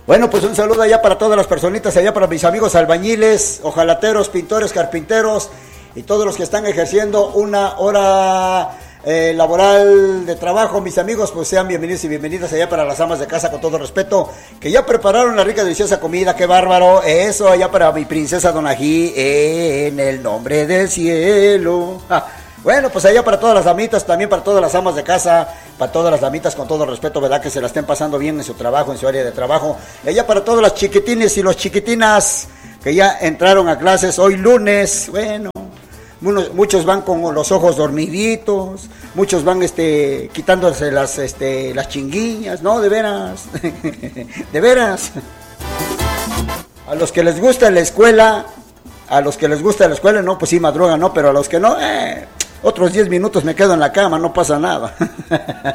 Bueno, pues un saludo allá para todas las personitas, allá para mis amigos albañiles, hojalateros, pintores, carpinteros y todos los que están ejerciendo una hora laboral de trabajo. Mis amigos, pues sean bienvenidos y bienvenidas allá para las amas de casa, con todo respeto, que ya prepararon la rica deliciosa comida. Qué bárbaro, eso allá para mi princesa Donají, en el nombre del cielo. Bueno, pues allá para todas las damitas, también para todas las amas de casa, para todas las damitas, con todo respeto, ¿verdad? Que se la estén pasando bien en su trabajo, en su área de trabajo. Y allá para todas las chiquitines y los chiquitinas que ya entraron a clases hoy lunes. Bueno, muchos van con los ojos dormiditos, muchos van quitándose las chinguillas, ¿no? De veras, de veras. A los que les gusta la escuela, no, pues sí madrugan, ¿no? Pero a los que no, otros 10 minutos me quedo en la cama, no pasa nada.